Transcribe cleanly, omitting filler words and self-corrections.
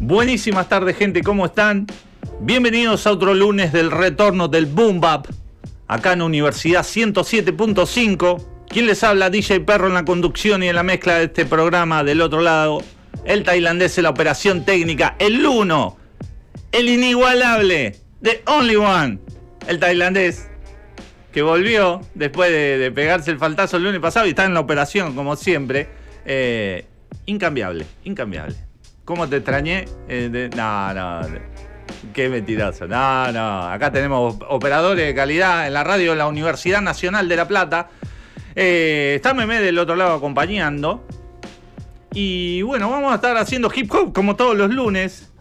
Buenísimas tardes, gente, ¿cómo están? Bienvenidos a otro lunes del retorno del Boom Bap, acá en Universidad 107.5. ¿Quién les habla? DJ Perro en la conducción y en la mezcla de este programa. Del otro lado, el tailandés en la operación técnica, el uno, el inigualable, the only one, el tailandés, que volvió después de pegarse el faltazo el lunes pasado y está en la operación, como siempre. Incambiable. ¿Cómo te extrañé? No, qué mentiroso. No, acá tenemos operadores de calidad en la radio de la Universidad Nacional de La Plata. Está Meme del otro lado acompañando. Y bueno, vamos a estar haciendo hip hop como todos los lunes.